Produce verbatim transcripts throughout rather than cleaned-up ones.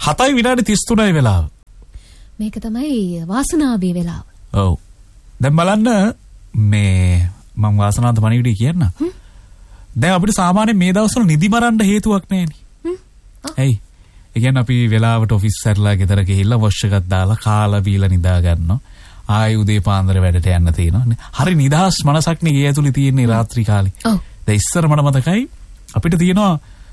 හතයි විනාඩි තිස් තුනයි වෙලාව. මේක තමයි වාසනාවේ වෙලාව. ඔව්. දැන් බලන්න මේ මම වාසනාවන්ත පණිවිඩය කියන්න. දැන් අපිට සාමාන්‍යයෙන් මේ දවස්වල නිදි මරන්න හේතුවක් නැහෙනි. ඇයි? ඒ කියන්නේ අපි වෙලාවට ඔෆිස් සැරලා ගෙදර ගිහිල්ලා වොෂ් එකක් දාලා කාලා බීලා නිදා ගන්නවා. ආයි උදේ පාන්දර වැඩට යන්න තියෙනවා. හරි නිදහස් මනසක් නේ ගේ ඇතුලේ තියෙන්නේ රාත්‍රී කාලේ. ඔව්. දැන් ඉස්සර මට මතකයි අපිට තියෙනවා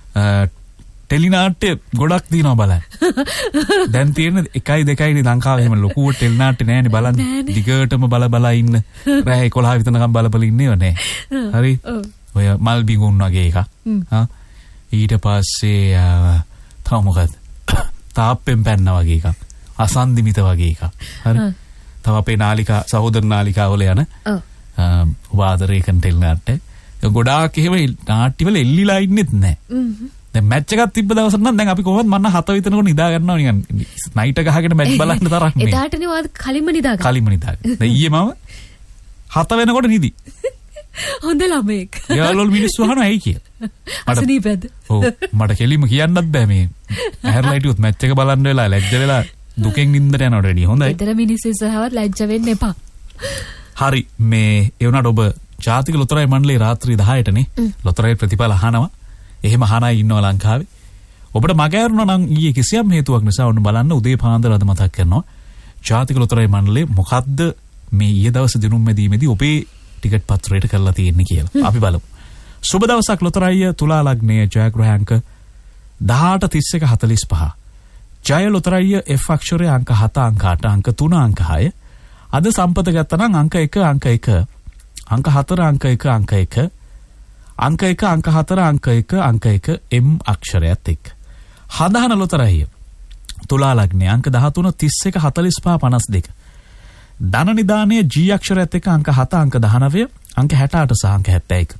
ටෙලි නාට්‍ය ගොඩක් තියෙනවා බලන්න. දැන් තියෙන එකයි දෙකයි නේ ලංකාවේ එහෙම ලොකු ටෙලි නාට්‍ය නෑනේ බලන්න. දිගටම බල බල ඉන්න. රෑ එකොළහ විතරනකම් බල බල ඉන්නේව නෑ. හරි. ඔය මල් බිඟුන් වගේ එකක්. හා ඊට පස්සේ තව මොකද? තාප්පෙන් පැන්නා වගේ එකක්. අසන්දිමිත වගේ එකක්. හරි. තව අපේ නාලිකා සහෝදර නාලිකාවල යන ඔව් වාදරේ කන්ටෙල් නාට්‍ය ගොඩාක් එහෙම නාට්‍යවල එල්ලිලා ඉන්නෙත් නැහැ. දැන් මැච් එකක් තිබ්බ දවසට නම් දැන් අපි කොහොමද මන්න හත විතරනකොට නිදා ගන්නවා නිකන් නයිට් එක ගහගෙන මැච් බලන්න තරක් නේ. එදාටනේ වාද කලින්ම නිදා ගන්න. කලින්ම නිදා ගන්න. දැන් ඊයේ මම හත වෙනකොට නිදි. හොඳ ළමෙක්. යාළුවෝ මිනිස්සු අහනවා ඇයි කියලා. අසනීපද? ඔව් මට කෙලින්ම කියන්නත් බෑ මේ. ඇහැරලා හිටියොත් මැච් එක බලන්න වෙලා ලැජ්ජ වෙලා දුකෙන් නින්දට යනවට වැඩිය හොඳයි. ඊතර මිනිස්සු සහවත් ලැජ්ජ වෙන්න එපා. හරි මේ ඒ වුණාට ඔබ ජාතික ලොතරැයි මණ්ඩලයේ රාත්‍රී දහයට නේ ලොතරැයි ප්‍රතිඵල අහනවා. එහෙම අහන අය ඉන්නවා ලංකාවේ. ඔබට මග ඇරුණා නම් ඊයේ කිසියම් හේතුවක් නිසා ඔන්න බලන්න උදේ පාන්දර අද මතක් කරනවා. ජාතික ලොතරැයි මණ්ඩලයේ මොකද්ද මේ ඊයේ දවස් දිනුම් මැදීමේදී ඔබේ ටිකට් පත්‍රයට කරලා තියෙන්නේ කියලා. අපි බලමු. සුබ දවසක් ලොතරැයි තුලා ලග්නයේ ජයග්‍රහාංක දහඅට තිස් එක හතළිස් පහ. ජය ලොතරැයි F අක්ෂරය අංක හත අංක අට අංක තුන අංක හය. අද සම්පත ගත්තා නම් අංක එක අංක එක අංක හතර අංක එක අංක එක අංක එක අංක හතර අංක එක අංක එක M අක්ෂරයත් එක්ක. හදහන ලොතරැයි තුලා ලග්නයේ අංක දහතුන තිස් එක හතළිස් පහ පනස් දෙක. ධන නිදානයේ G අක්ෂරයත් එක්ක අංක හත අංක දහනවය අංක හැට අට සහ අංක හැත්තෑ එක.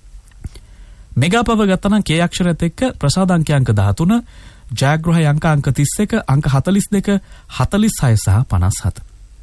මෙගා පව ගත්තා නම් K අක්ෂරයත් එක්ක ප්‍රසාද අංක අංක දහතුන ජයග්‍රහය අංක අංක තිස් එක අංක හතළිස් දෙක හතළිස් හය සහ පනස් හත.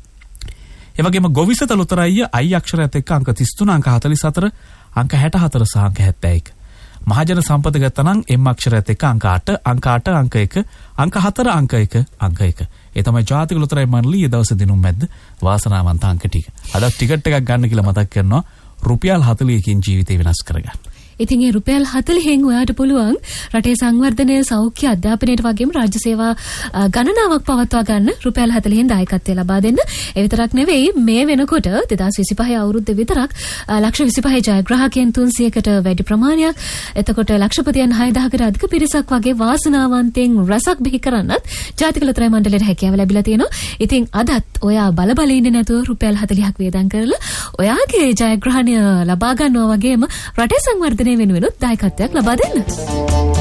ඒ වගේම ගොවිසත ලොතරැයි I අක්ෂරයත් එක්ක අංක තිස් තුන අංක හතළිස් හතර අංක හැට හතර සහ අංක හැත්තෑ එක. මහජන සම්පත ගත්තා නම් M අක්ෂරයත් එක්ක අංක අට අංක අට අංක එක අංක හතර අංක එක අංක එක. ඒ තමයි ජාතික ලොතරැයි මණ්ඩලයේ දවස් දිනුම් මැද්ද වාසනාවන්ත අංක ටික. අද ටිකට් එකක් ගන්න කියලා මතක් කරනවා රුපියල් හතළිහකින් ජීවිතේ වෙනස් කරගන්න. ඉතින් ඒ රුපියල් හතළිහෙන් ඔයාට පුළුවන් රටේ සංවර්ධනය සෞඛ්‍ය අධ්‍යාපනයට වගේම රාජ්‍ය සේවා ගණනාවක් පවත්වා ගන්න රුපියල් හතළිහෙන් දායකත්වය ලබා දෙන්න. ඒ විතරක් නෙවෙයි මේ වෙනකොට දෙදාස් විසිපහ අවුරුද්ද විතරක් ලක්ෂ විසිපහ ජයග්‍රාහකයන් තුන්සියයකට වැඩි ප්‍රමාණයක් එතකොට ලක්ෂපතියන් හයදහකට අධික පිරිසක් වගේ වාසනාවන්තෙන් රසක් බිහි කරන්නත් ජාතික ලොතරැයි මණ්ඩලයට හැකියාව ලැබිලා තියෙනවා. ඉතින් අදත් ඔයා බල බල ඉන්නේ නැතුව රුපියල් හතළිහක් වේදම් කරලා ඔයාගේ ජයග්‍රහණය ලබා ගන්නවා වගේම රටේ සංවර්ධනය වෙනුවෙනුත් දායකත්වයක් ලබා දෙන්න.